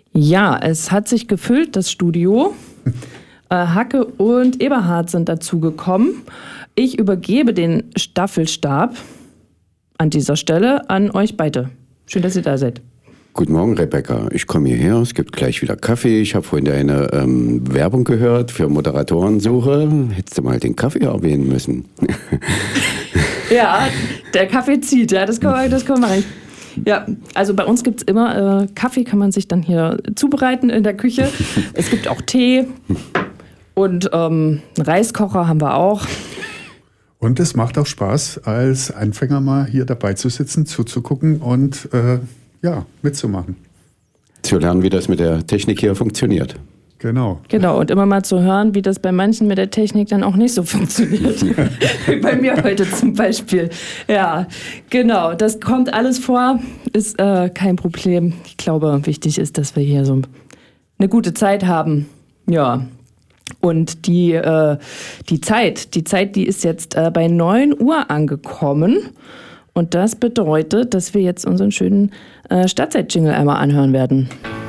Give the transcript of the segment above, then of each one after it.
Ja, es hat sich gefüllt, das Studio. Hacke und Eberhard sind dazugekommen. Ich übergebe den Staffelstab an dieser Stelle an euch beide. Schön, dass ihr da seid. Guten Morgen, Rebecca. Ich komme hierher, es gibt gleich wieder Kaffee. Ich habe vorhin deine Werbung gehört für Moderatorensuche. Hättest du mal den Kaffee erwähnen müssen. Ja, der Kaffee zieht, ja, das können wir machen. Ja, also bei uns gibt es immer Kaffee, kann man sich dann hier zubereiten in der Küche. Es gibt auch Tee und einen Reiskocher haben wir auch. Und es macht auch Spaß, als Anfänger mal hier dabei zu sitzen, zuzugucken und mitzumachen. Zu lernen, wie das mit der Technik hier funktioniert. Genau, und immer mal zu hören, wie das bei manchen mit der Technik dann auch nicht so funktioniert. Wie bei mir heute zum Beispiel. Ja, genau, das kommt alles vor, ist kein Problem. Ich glaube, wichtig ist, dass wir hier so eine gute Zeit haben. Ja, und die Zeit, die ist jetzt bei 9 Uhr angekommen. Und das bedeutet, dass wir jetzt unseren schönen Stadtzeit-Jingle einmal anhören werden.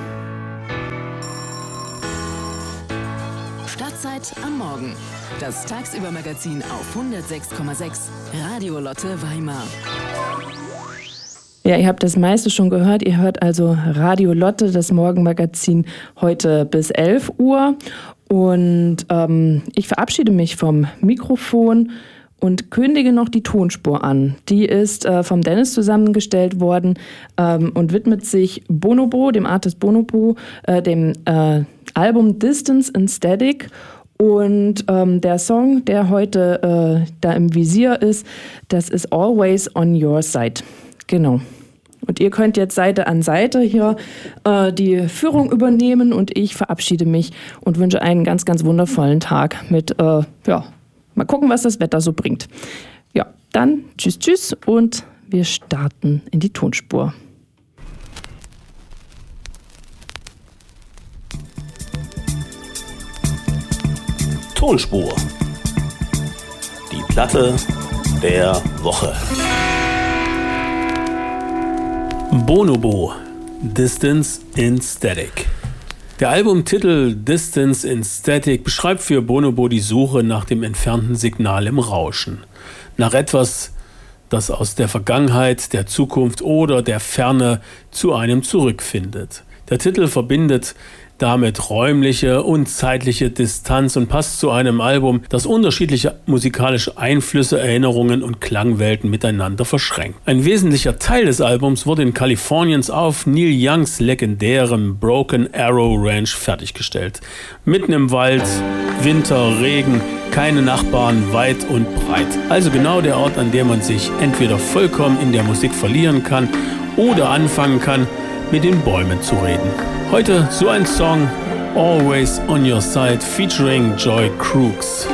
Stadtzeit am Morgen. Das Tagsüber-Magazin auf 106,6 Radio Lotte Weimar. Ja, ihr habt das meiste schon gehört. Ihr hört also Radio Lotte, das Morgenmagazin, heute bis 11 Uhr. Und ich verabschiede mich vom Mikrofon und kündige noch die Tonspur an. Die ist vom Dennis zusammengestellt worden und widmet sich Bonobo, dem Artist Bonobo, dem Album Distance in Static. Und der Song, der heute da im Visier ist, das ist Always on Your Side. Genau. Und ihr könnt jetzt Seite an Seite hier die Führung übernehmen und ich verabschiede mich und wünsche einen ganz, ganz wundervollen Tag mit, mal gucken, was das Wetter so bringt. Ja, dann tschüss und wir starten in die Tonspur. Tonspur. Die Platte der Woche. Bonobo, Distance in Static. Der Albumtitel Distance in Static beschreibt für Bonobo die Suche nach dem entfernten Signal im Rauschen. Nach etwas, das aus der Vergangenheit, der Zukunft oder der Ferne zu einem zurückfindet. Der Titel verbindet damit räumliche und zeitliche Distanz und passt zu einem Album, das unterschiedliche musikalische Einflüsse, Erinnerungen und Klangwelten miteinander verschränkt. Ein wesentlicher Teil des Albums wurde in Kaliforniens auf Neil Youngs legendärem Broken Arrow Ranch fertiggestellt. Mitten im Wald, Winter, Regen, keine Nachbarn, weit und breit. Also genau der Ort, an dem man sich entweder vollkommen in der Musik verlieren kann oder anfangen kann, mit den Bäumen zu reden. Heute so ein Song, Always on Your Side featuring Joy Crooks.